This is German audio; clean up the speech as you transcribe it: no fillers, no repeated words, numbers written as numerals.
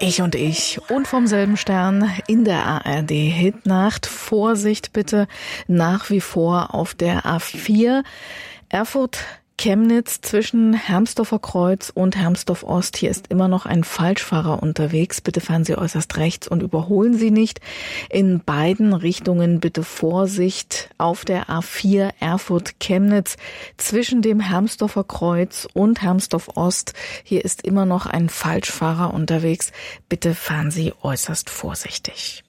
Und vom selben Stern in der ARD Hitnacht. Vorsicht bitte nach wie vor auf der A4 Erfurt-Chemnitz zwischen Hermsdorfer Kreuz und Hermsdorf Ost. Hier ist immer noch ein Falschfahrer unterwegs. Bitte fahren Sie äußerst rechts und überholen Sie nicht. In beiden Richtungen bitte Vorsicht auf der A4 Erfurt-Chemnitz zwischen dem Hermsdorfer Kreuz und Hermsdorf Ost. Hier ist immer noch ein Falschfahrer unterwegs. Bitte fahren Sie äußerst vorsichtig.